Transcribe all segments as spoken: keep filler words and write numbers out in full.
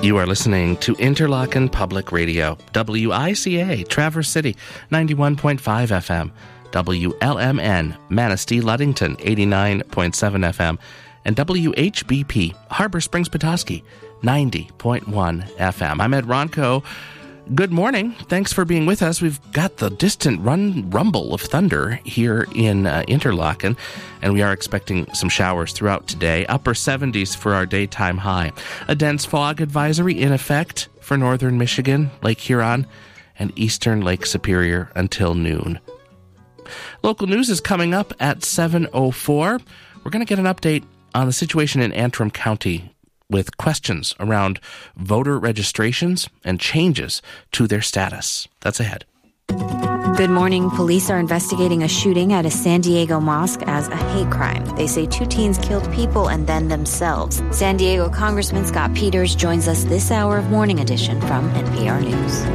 You are listening to Interlochen Public Radio, W I C A, Traverse City, ninety-one point five F M, W L M N, Manistee, Ludington, eighty-nine point seven F M, and W H B P, Harbor Springs, Petoskey, ninety point one F M. I'm Ed Ronco. Good morning. Thanks for being with us. We've got the distant run rumble of thunder here in uh, Interlochen, and we are expecting some showers throughout today. Upper seventies for our daytime high. A dense fog advisory in effect for northern Michigan, Lake Huron, and eastern Lake Superior until noon. Local news is coming up at seven oh four. We're going to get an update on the situation in Antrim County with questions around voter registrations and changes to their status. That's ahead. Good morning. Police are investigating a shooting at a San Diego mosque as a hate crime. They say two teens killed people and then themselves. San Diego Congressman Scott Peters joins us this hour of Morning Edition from N P R News.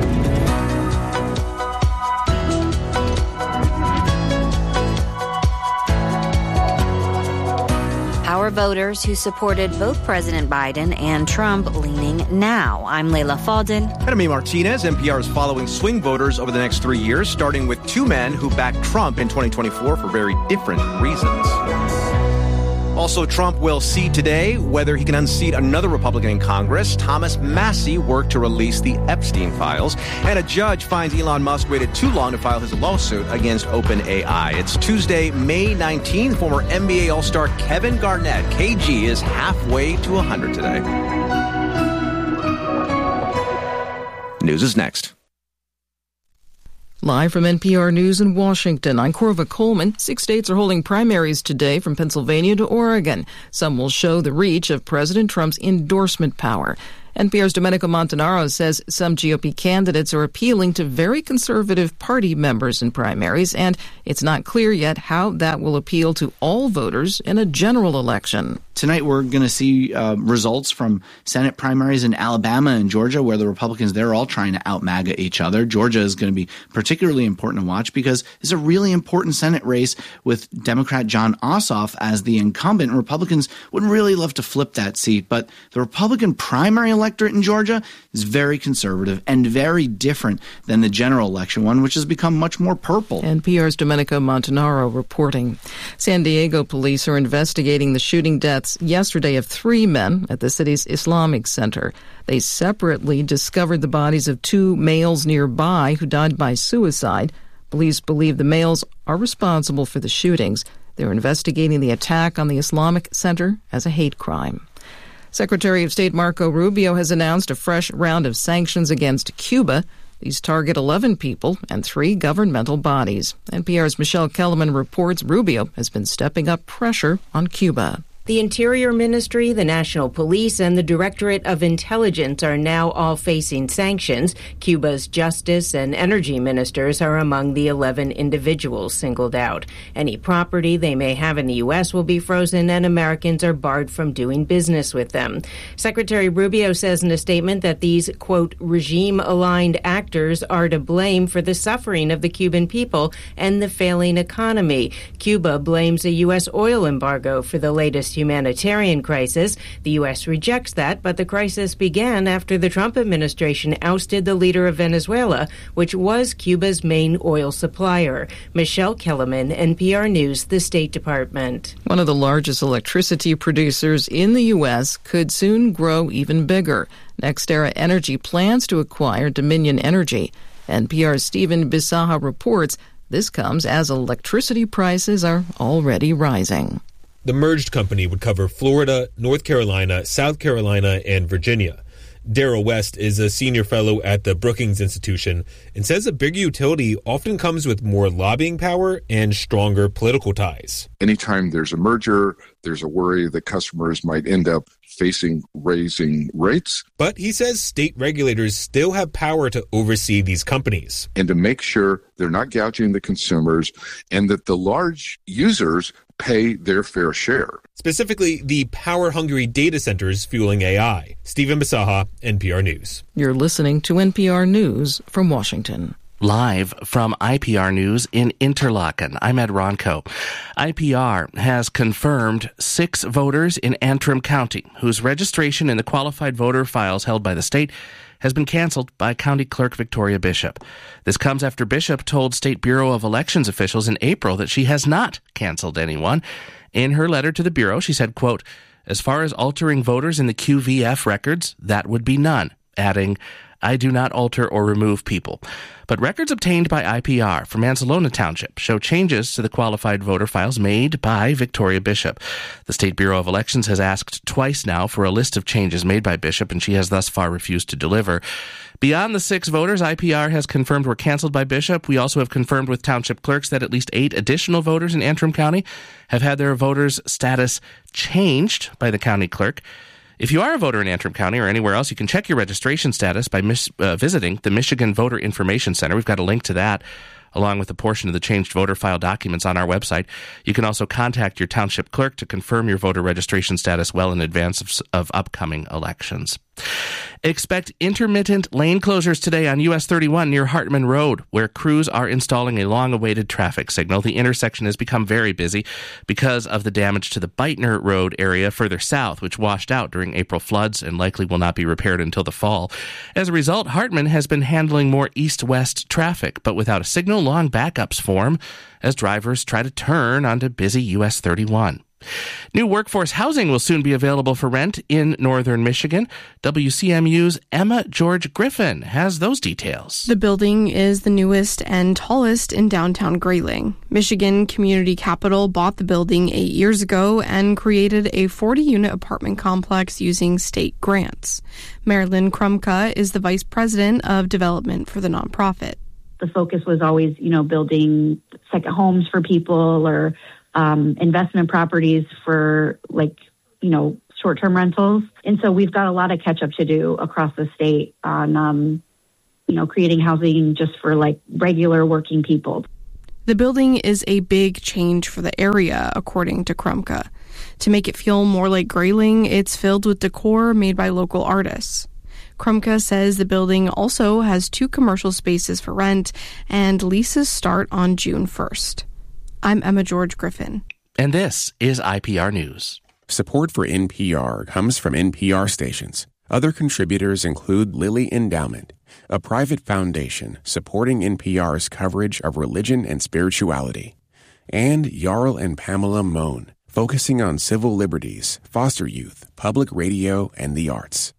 Our voters who supported both President Biden and Trump leaning now. I'm Layla Faldin. And I'm Martinez. N P R is following swing voters over the next three years, starting with two men who backed Trump in twenty twenty-four for very different reasons. Also, Trump will see today whether he can unseat another Republican in Congress. Thomas Massie worked to release the Epstein files. And a judge finds Elon Musk waited too long to file his lawsuit against OpenAI. It's Tuesday, May nineteenth. Former N B A All-Star Kevin Garnett, K G, is halfway to one hundred today. News is next. Live from N P R News in Washington, I'm Corva Coleman. Six states are holding primaries today from Pennsylvania to Oregon. Some will show the reach of President Trump's endorsement power. N P R's Domenico Montanaro says some G O P candidates are appealing to very conservative party members in primaries, and it's not clear yet how that will appeal to all voters in a general election. Tonight we're going to see uh, results from Senate primaries in Alabama and Georgia, where the Republicans, they're all trying to out-MAGA each other. Georgia is going to be particularly important to watch because it's a really important Senate race with Democrat Jon Ossoff as the incumbent. Republicans would really love to flip that seat, but the Republican primary electorate in Georgia is very conservative and very different than the general election one, which has become much more purple. N P R's Domenico Montanaro reporting. San Diego police are investigating the shooting deaths yesterday of three men at the city's Islamic Center. They separately discovered the bodies of two males nearby who died by suicide. Police believe the males are responsible for the shootings. They're investigating the attack on the Islamic Center as a hate crime. Secretary of State Marco Rubio has announced a fresh round of sanctions against Cuba. These target eleven people and three governmental bodies. N P R's Michelle Kellerman reports Rubio has been stepping up pressure on Cuba. The Interior Ministry, the National Police, and the Directorate of Intelligence are now all facing sanctions. Cuba's Justice and Energy Ministers are among the eleven individuals singled out. Any property they may have in the U S will be frozen, and Americans are barred from doing business with them. Secretary Rubio says in a statement that these, quote, regime-aligned actors are to blame for the suffering of the Cuban people and the failing economy. Cuba blames a U S oil embargo for the latest humanitarian crisis. The U S rejects that, but the crisis began after the Trump administration ousted the leader of Venezuela, which was Cuba's main oil supplier. Michelle Kellerman, N P R News, the State Department. One of the largest electricity producers in the U S could soon grow even bigger. NextEra Energy plans to acquire Dominion Energy. N P R's Stephen Bisaha reports this comes as electricity prices are already rising. The merged company would cover Florida, North Carolina, South Carolina, and Virginia. Darrell West is a senior fellow at the Brookings Institution and says a big utility often comes with more lobbying power and stronger political ties. Anytime there's a merger, there's a worry that customers might end up facing raising rates. But he says state regulators still have power to oversee these companies. And to make sure they're not gouging the consumers and that the large users pay their fair share. Specifically, the power-hungry data centers fueling A I. Stephen Bisaha, N P R News. You're listening to N P R News from Washington. Live from I P R News in Interlaken, I'm Ed Ronco. I P R has confirmed six voters in Antrim County whose registration in the qualified voter files held by the state has been canceled by County Clerk Victoria Bishop. This comes after Bishop told State Bureau of Elections officials in April that she has not canceled anyone. In her letter to the Bureau, she said, quote, "As far as altering voters in the Q V F records, that would be none," adding, "I do not alter or remove people." But records obtained by I P R from Anzalona Township show changes to the qualified voter files made by Victoria Bishop. The State Bureau of Elections has asked twice now for a list of changes made by Bishop, and she has thus far refused to deliver. Beyond the six voters I P R has confirmed were canceled by Bishop, we also have confirmed with township clerks that at least eight additional voters in Antrim County have had their voters' status changed by the county clerk. If you are a voter in Antrim County or anywhere else, you can check your registration status by mis- uh, visiting the Michigan Voter Information Center. We've got a link to that, along with a portion of the changed voter file documents on our website. You can also contact your township clerk to confirm your voter registration status well in advance of, of upcoming elections. Expect intermittent lane closures today on U S thirty-one near Hartman Road, where crews are installing a long-awaited traffic signal. The intersection has become very busy because of the damage to the Beitner Road area further south, which washed out during April floods and likely will not be repaired until the fall. As a result, Hartman has been handling more east-west traffic, but without a signal, long backups form as drivers try to turn onto busy U S thirty-one. New workforce housing will soon be available for rent in northern Michigan. W C M U's Emma George Griffin has those details. The building is the newest and tallest in downtown Grayling. Michigan Community Capital bought the building eight years ago and created a forty-unit apartment complex using state grants. Marilyn Krumka is the vice president of development for the nonprofit. The focus was always, you know, building second homes for people or Um, investment properties for, like, you know, short-term rentals. And so we've got a lot of catch-up to do across the state on, um, you know, creating housing just for, like, regular working people. The building is a big change for the area, according to Krumka. To make it feel more like Grayling, it's filled with decor made by local artists. Krumka says the building also has two commercial spaces for rent, and leases start on June first. I'm Emma George Griffin. And this is I P R News. Support for N P R comes from N P R stations. Other contributors include Lilly Endowment, a private foundation supporting N P R's coverage of religion and spirituality, and Jarl and Pamela Mohn, focusing on civil liberties, foster youth, public radio, and the arts.